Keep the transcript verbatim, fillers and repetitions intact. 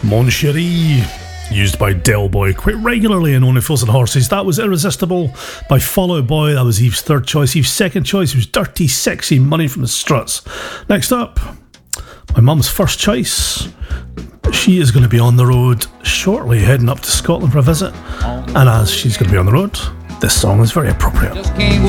Mon Cherie, used by Del Boy quite regularly in Only Fools and Horses. That was Irresistible by Fall Out Boy. That was Eve's third choice. Eve's second choice was Dirty Sexy Money from the Struts. Next up, my mum's first choice. She is going to be on the road shortly, heading up to Scotland for a visit. And as she's going to be on the road, this song is very appropriate.